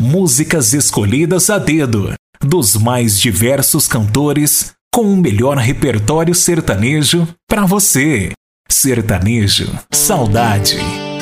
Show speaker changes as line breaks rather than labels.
músicas escolhidas a dedo, dos mais diversos cantores, com o melhor repertório sertanejo para você. Sertanejo Saudade.